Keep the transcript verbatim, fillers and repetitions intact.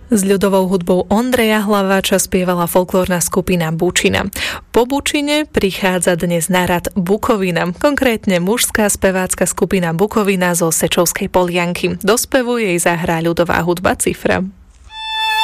S ľudovou hudbou Ondreja Hlaváča spievala folklórna skupina Bučina. Po Bučine prichádza dnes na rad Bukovina, konkrétne mužská spevácka skupina Bukovina zo Sečovskej Polianky. Do spevu jej zahrá ľudová hudba Cifra.